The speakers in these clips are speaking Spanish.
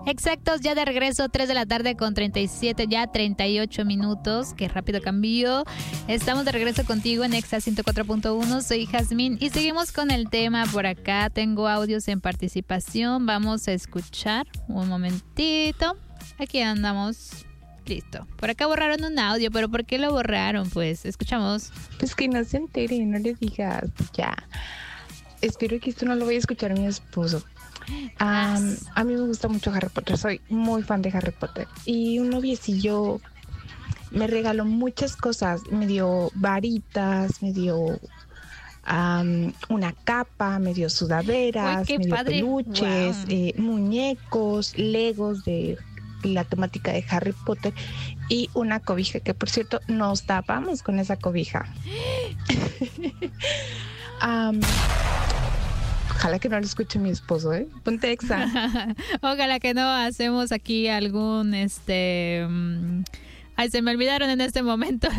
Exactos, ya de regreso, 3 de la tarde con 37, ya 38 minutos. Qué rápido cambió. Estamos de regreso contigo en Exa 104.1. Soy Jazmín y seguimos con el tema por acá. Tengo audios en participación. Vamos a escuchar un momentito. Aquí andamos. Listo. Por acá borraron un audio, pero ¿por qué lo borraron? Pues escuchamos. Pues que no se entere, no le digas. Ya. Espero que esto no lo vaya a escuchar mi esposo. A mí me gusta mucho Harry Potter, soy muy fan de Harry Potter. Y un noviecillo me regaló muchas cosas, me dio varitas, me dio una capa, me dio sudaderas, me dio peluches, muñecos, legos de la temática de Harry Potter y una cobija que, por cierto, nos tapamos con esa cobija. Ojalá que no lo escuche mi esposo, ¿eh? Ponte Exa. Ojalá que no hacemos aquí algún, Ay, se me olvidaron en este momento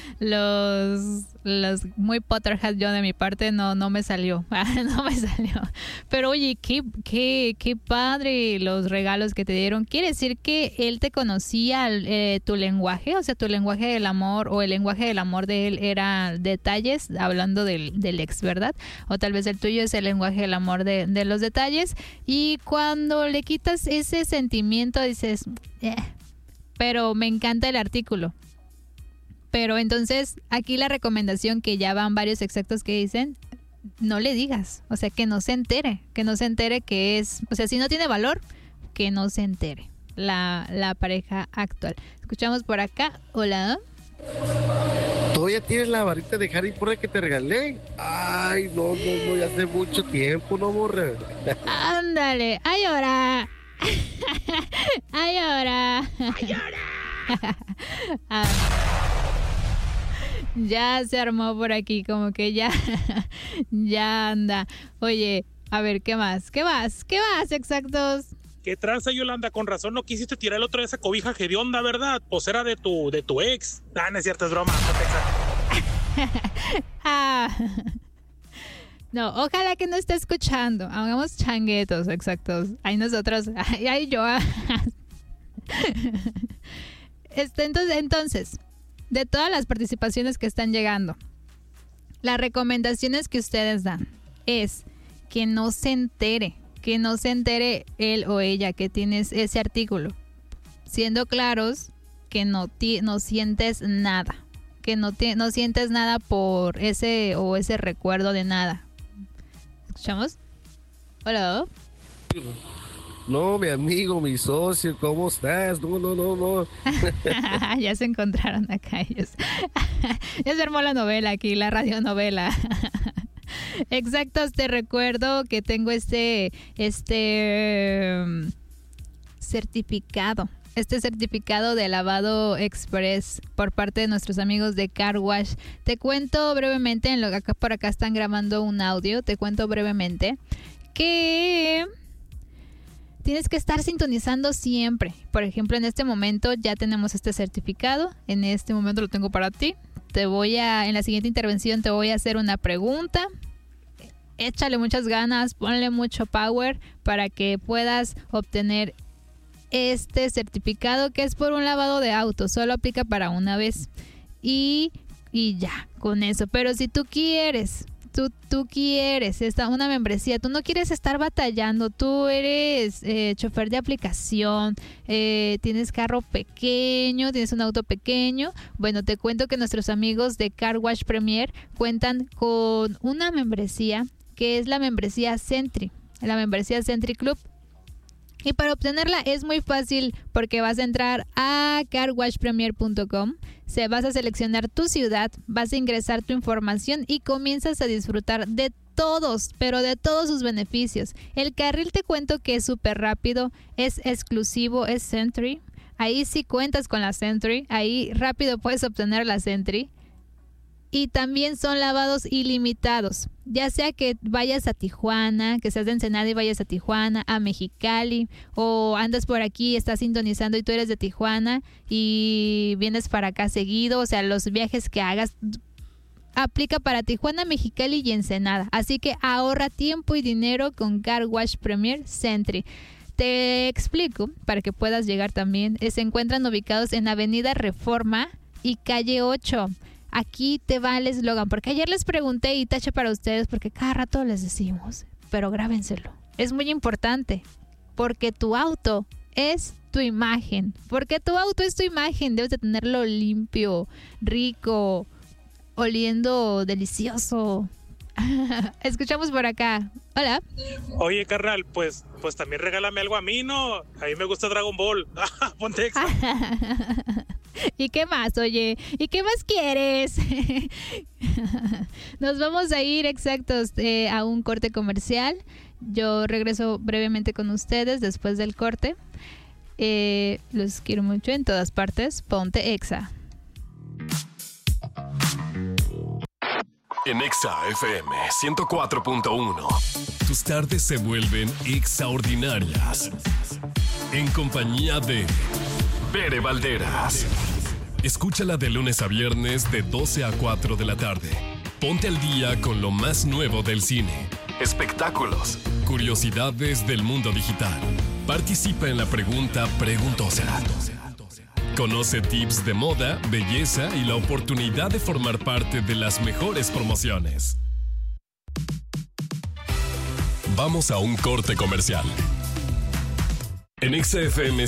los muy Potterhead. Yo de mi parte no me salió. No me salió. Pero oye, qué padre los regalos que te dieron. ¿Quiere decir que él te conocía tu lenguaje? O sea, tu lenguaje del amor o el lenguaje del amor de él era detalles, hablando del ex, ¿verdad? O tal vez el tuyo es el lenguaje del amor de los detalles. Y cuando le quitas ese sentimiento dices... Pero me encanta el artículo. Pero entonces, aquí la recomendación, que ya van varios exactos que dicen, no le digas. O sea, que no se entere que es... O sea, si no tiene valor, que no se entere la pareja actual. Escuchamos por acá. Hola. ¿Todavía tienes la varita de Harry Potter que te regalé? Ay, no, ya hace mucho tiempo, no, morra. Ándale, ay, ahora. ¡Ay, ahora! ¡Ay, ahora! Ya se armó por aquí, como que ya anda. Oye, a ver, ¿qué más? ¿Qué más? Exactos? ¿Qué tranza, Yolanda? Con razón no quisiste tirar el otro de esa cobija hedionda, ¿verdad? Pues era de tu ex. No es cierto, es broma. No, ojalá que no esté escuchando. Hagamos changuetos, exactos. Ahí nosotros, ay, yo. Entonces, de todas las participaciones que están llegando, las recomendaciones que ustedes dan es que no se entere él o ella que tienes ese artículo. Siendo claros que no sientes nada. Que no sientes nada por ese recuerdo de nada. ¿Escuchamos? Hola. No, mi amigo, mi socio, ¿cómo estás? No. Ya se encontraron acá ellos. Ya se armó la novela aquí, la radionovela. Exactos, te recuerdo que tengo este certificado. Este certificado de lavado express por parte de nuestros amigos de Car Wash. Te cuento brevemente, en lo que por acá están grabando un audio, te cuento brevemente que tienes que estar sintonizando siempre. Por ejemplo, en este momento ya tenemos este certificado. En este momento lo tengo para ti. En la siguiente intervención te voy a hacer una pregunta. Échale muchas ganas, ponle mucho power para que puedas obtener este certificado, que es por un lavado de auto. Solo aplica para una vez y ya, con eso. Pero si tú quieres una membresía, tú no quieres estar batallando, tú eres chofer de aplicación, tienes carro pequeño, tienes un auto pequeño, bueno, te cuento que nuestros amigos de Car Wash Premier cuentan con una membresía que es la membresía Sentry Club. Y para obtenerla es muy fácil, porque vas a entrar a carwashpremier.com, vas a seleccionar tu ciudad, vas a ingresar tu información y comienzas a disfrutar de todos, pero de todos sus beneficios. El carril, te cuento que es súper rápido, es exclusivo, es Sentry. Ahí sí cuentas con la Sentry, ahí rápido puedes obtener la Sentry. Y también son lavados ilimitados, ya sea que vayas a Tijuana, que seas de Ensenada y vayas a Tijuana, a Mexicali, o andas por aquí, estás sintonizando y tú eres de Tijuana y vienes para acá seguido. O sea, los viajes que hagas aplica para Tijuana, Mexicali y Ensenada. Así que ahorra tiempo y dinero con Car Wash Premier Sentry. Te explico para que puedas llegar también. Se encuentran ubicados en Avenida Reforma y Calle 8. Aquí te va el eslogan, porque ayer les pregunté y tache para ustedes porque cada rato les decimos, pero grábenselo. Es muy importante, porque tu auto es tu imagen. Porque tu auto es tu imagen, debes de tenerlo limpio, rico, oliendo delicioso. Escuchamos por acá. Hola. Oye, carnal, pues también regálame algo a mí, ¿no? A mí me gusta Dragon Ball. Ponte Exa. ¿Y qué más, oye? ¿Y qué más quieres? Nos vamos a ir exactos a un corte comercial. Yo regreso brevemente con ustedes después del corte. Los quiero mucho en todas partes. Ponte Exa. En Exa FM 104.1 tus tardes se vuelven extraordinarias. En compañía de Bere Valderas. Escúchala de lunes a viernes de 12 a 4 de la tarde. Ponte al día con lo más nuevo del cine, espectáculos, curiosidades del mundo digital. Participa en la pregunta preguntosa. Conoce tips de moda, belleza y la oportunidad de formar parte de las mejores promociones. Vamos a un corte comercial. En XFM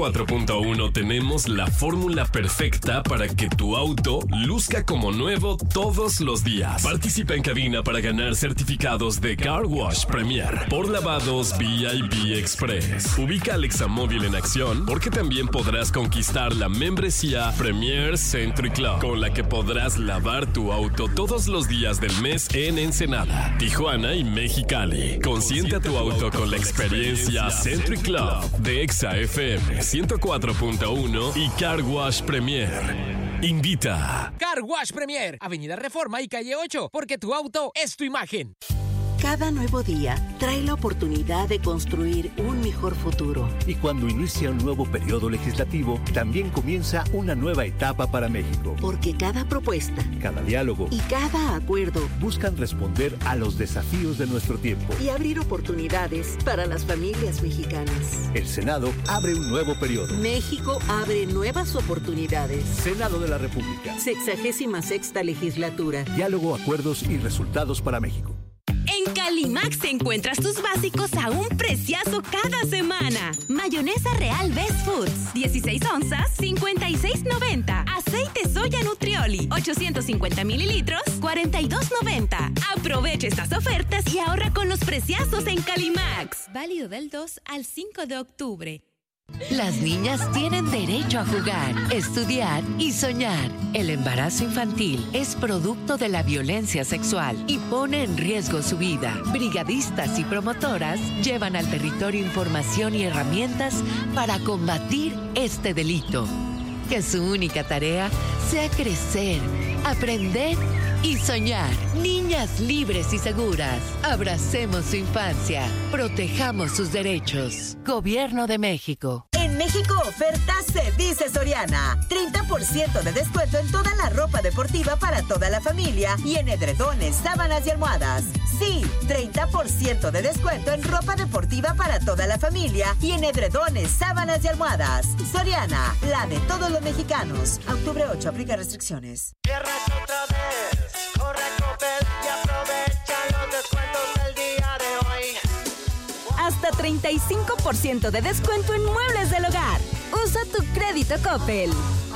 104.1 tenemos la fórmula perfecta para que tu auto luzca como nuevo todos los días. Participa en cabina para ganar certificados de Car Wash Premier por lavados VIP Express. Ubica al Examóvil en acción porque también podrás conquistar la membresía Premier Century Club, con la que podrás lavar tu auto todos los días del mes en Ensenada, Tijuana y Mexicali. Consiente a tu auto con la experiencia Century Club de Exa FM 104.1 y Car Wash Premier. Invita. Car Wash Premier, Avenida Reforma y Calle 8, porque tu auto es tu imagen. Cada nuevo día trae la oportunidad de construir un mejor futuro. Y cuando inicia un nuevo periodo legislativo, también comienza una nueva etapa para México. Porque cada propuesta, cada diálogo y cada acuerdo buscan responder a los desafíos de nuestro tiempo y abrir oportunidades para las familias mexicanas. El Senado abre un nuevo periodo. México abre nuevas oportunidades. Senado de la República. 66ª legislatura. Diálogo, acuerdos y resultados para México. En Calimax encuentras tus básicos a un preciazo cada semana. Mayonesa Real Best Foods, 16 onzas, 56.90. Aceite soya Nutrioli, 850 mililitros, 42.90. Aprovecha estas ofertas y ahorra con los preciazos en Calimax. Válido del 2 al 5 de octubre. Las niñas tienen derecho a jugar, estudiar y soñar. El embarazo infantil es producto de la violencia sexual y pone en riesgo su vida. Brigadistas y promotoras llevan al territorio información y herramientas para combatir este delito. Que su única tarea sea crecer, aprender y soñar. Niñas libres y seguras. Abracemos su infancia. Protejamos sus derechos. Gobierno de México. En México oferta se dice Soriana. 30% de descuento en toda la ropa deportiva para toda la familia y en edredones, sábanas y almohadas. Sí, 30% de descuento en ropa deportiva para toda la familia y en edredones, sábanas y almohadas. Soriana, la de todos los mexicanos. A octubre 8, aplica restricciones. Cierras otra vez, corre a Coppel y aprovecha los descuentos del día de hoy. Hasta 35% de descuento en muebles del hogar. Usa tu crédito Coppel.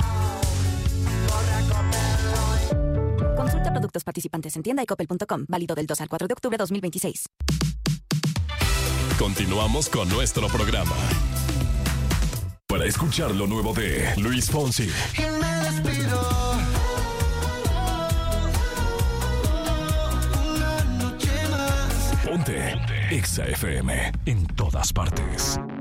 Consulta productos participantes en tienda y coppel.com. Válido del 2 al 4 de octubre 2026. Continuamos con nuestro programa. Para escuchar lo nuevo de Luis Fonsi. Ponte Exa FM en todas partes.